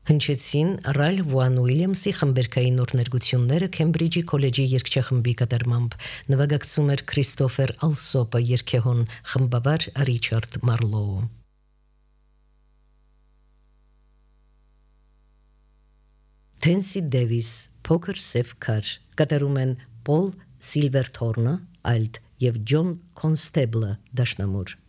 Հնչեցին Ռալֆ Վան Ուիլյամսի խմբերգային նորներգությունները Քեմբրիջի քոլեջի երգչախմբի կատարմամբ, նվագակցում էր Քրիստոֆեր Ալսոպը երգեհոն, խմբավար Ռիչարդ Մարլոու։ Թենսի Դեվիս, Փոքր սև քար, կատարում են Պոլ Սիլվերթորնը, ալտ, եւ Ջոն Կոնստեբլը, դաշնամուր։